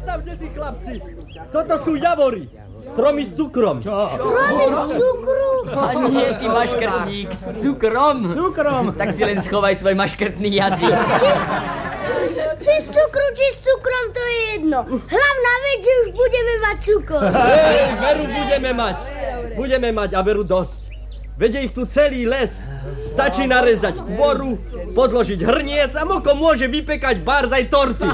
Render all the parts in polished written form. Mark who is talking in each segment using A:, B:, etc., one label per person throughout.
A: Predstavte si, chlapci, toto sú javory. Stromy s cukrom.
B: Čo? Stromy s cukrom?
C: A nie, ty maškrtník, s cukrom.
A: S cukrom.
C: Tak si len schovaj svoj maškrtný jazyk.
B: Či s cukrom, to je jedno. Hlavná vec, že už budeme mať cukor.
A: Hej, veru budeme mať a veru dosť. Veď ich tu celý les. Stačí narezať tvoru, podložiť hrniec a Moko môže vypekať bárs aj torty.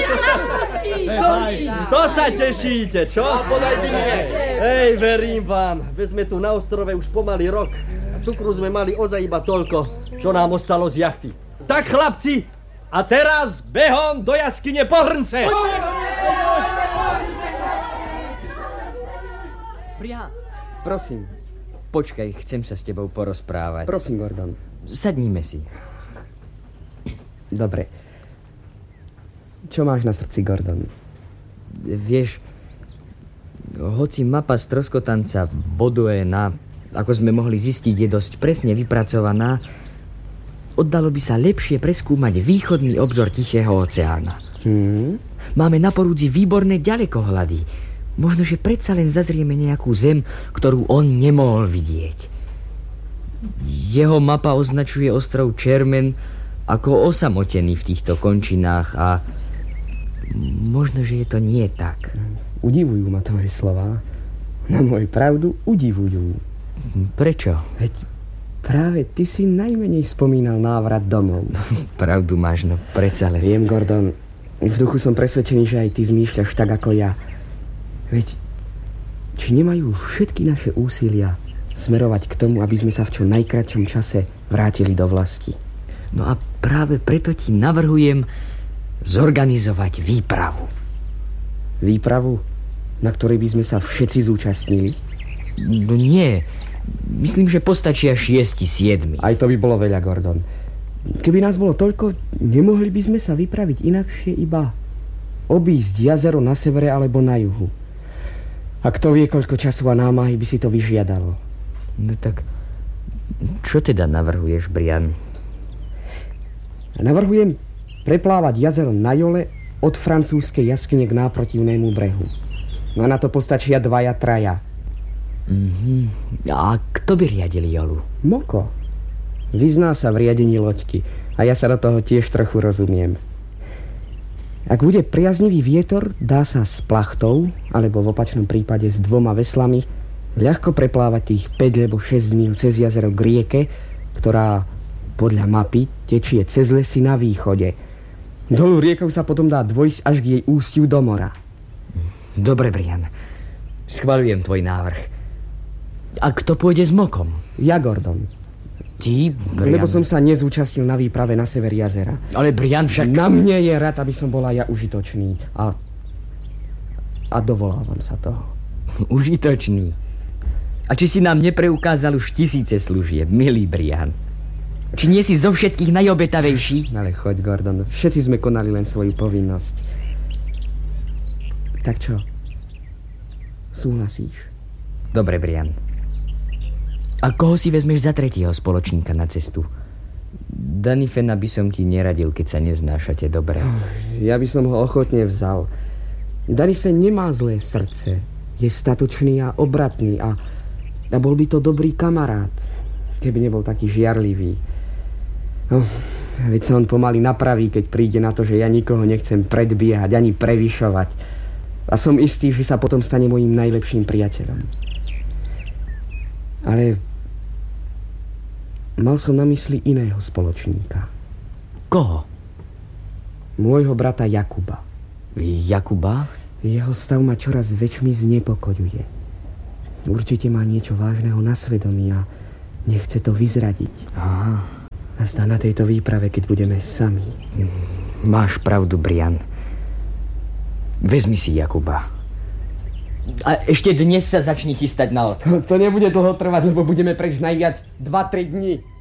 A: To sa tešíte, čo? Hej, verím vám. Veď sme tu na ostrove už pomaly rok. A cukru sme mali ozaj iba toľko, čo nám ostalo z jachty. Tak, chlapci, a teraz behom do jaskyne po hrnce.
C: Brian.
D: Prosím.
C: Počkaj, chcem sa s tebou porozprávať.
D: Prosím, Gordon.
C: Sadníme si.
D: Dobre. Čo máš na srdci, Gordon?
C: Vieš, hoci mapa stroskotanca Boduena, ako sme mohli zistiť, je dosť presne vypracovaná, oddalo by sa lepšie preskúmať východný obzor Tichého oceána. Máme na porúdzi výborné ďalekohľady. Možno, že predsa len zazrieme nejakú zem, ktorú on nemohol vidieť. Jeho mapa označuje ostrov Čermen ako osamotený v týchto končinách a možno, že je to nie tak.
D: Udivujú ma tvoje slová. Na moju pravdu udivujú.
C: Prečo?
D: Veď práve ty si najmenej spomínal návrat domov.
C: Pravdu máš, no predsa len.
D: Viem, Gordon. V duchu som presvedčený, že aj ty zmýšľaš tak ako ja. Veď, či nemajú všetky naše úsilia smerovať k tomu, aby sme sa v čo najkratšom čase vrátili do vlasti?
C: No a práve preto ti navrhujem zorganizovať výpravu.
D: Výpravu, na ktorej by sme sa všetci zúčastnili?
C: No nie, myslím, že postačia 6-7.
D: Aj to by bolo veľa, Gordon. Keby nás bolo toľko, nemohli by sme sa vypraviť inakšie iba obísť jazero na severe alebo na juhu. A kto vie, koľko času a námahy by si to vyžiadalo.
C: No tak, čo teda navrhuješ, Brian?
D: Navrhujem preplávať jazero na Jole od francúzskej jaskyne k náprotivnému brehu. No a na to postačia 2-3.
C: A kto by riadil Jolu?
D: Moko. Vyzná sa v riadení loďky a ja sa do toho tiež trochu rozumiem. Ak bude priaznivý vietor, dá sa s plachtou, alebo v opačnom prípade s 2 veslami, ľahko preplávať tých 5 alebo 6 míľ cez jazero k rieke, ktorá podľa mapy tečie cez lesy na východe. Dolu riekou sa potom dá dôjsť až k jej ústiu do mora.
C: Dobre, Brian. Schvaľujem tvoj návrh. A kto pôjde s Mokom?
D: Ja, Gordon.
C: Ty, Brian?
D: Lebo som sa nezúčastnil na výprave na sever jazera.
C: Ale Brian však...
D: Na mne je rád, aby som bola ja užitočný. A dovolávam sa toho.
C: Užitočný? A či si nám nepreukázal už 1000 služieb, milý Brian? Či nie si zo všetkých najobetavejší?
D: Ale choď, Gordon. Všetci sme konali len svoju povinnosť. Tak čo? Súhlasíš?
C: Dobre, Brian. A koho si vezmeš za 3. spoločníka na cestu? Danifena by som ti neradil, keď sa neznášate dobre.
D: Ja by som ho ochotne vzal. Danifen nemá zlé srdce. Je statočný a obratný a bol by to dobrý kamarát, keby nebol taký žiarlivý. Veď sa on pomaly napraví, keď príde na to, že ja nikoho nechcem predbiehať ani prevyšovať. A som istý, že sa potom stane mojím najlepším priateľom. Ale mal som na mysli iného spoločníka.
C: Koho?
D: Môjho brata Jakuba.
C: Jakuba?
D: Jeho stav ma čoraz väčšmi znepokojuje. Určite má niečo vážneho na svedomí a nechce to vyzradiť.
C: Aha.
D: A zdá na tejto výprave, keď budeme sami.
C: Máš pravdu, Brian. Vezmi si Jakuba. A ešte dnes sa začni chystať na let.
D: To nebude dlho trvať, lebo budeme preč najviac 2-3 dni.